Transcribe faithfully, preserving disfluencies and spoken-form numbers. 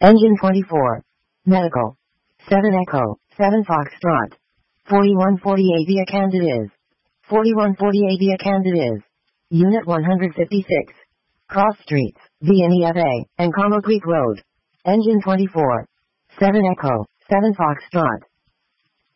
Engine twenty-four. Medical. seven Echo, seven Foxtrot. forty-one forty-eight via Kansas. forty-one forty-eight via Kansas. Unit one hundred fifty-six. Cross Streets, V N E F A, and Combo Creek Road. Engine twenty-four. seven Echo, seven Foxtrot.